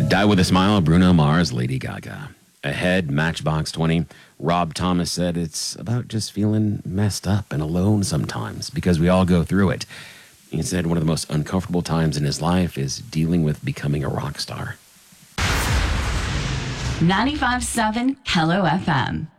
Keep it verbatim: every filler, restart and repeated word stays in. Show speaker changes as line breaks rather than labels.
Die with a Smile, Bruno Mars, Lady Gaga. Ahead, Matchbox twenty. Rob Thomas said it's about just feeling messed up and alone sometimes because we all go through it. He said one of the most uncomfortable times in his life is dealing with becoming a rock star.
ninety-five point seven Hello F M.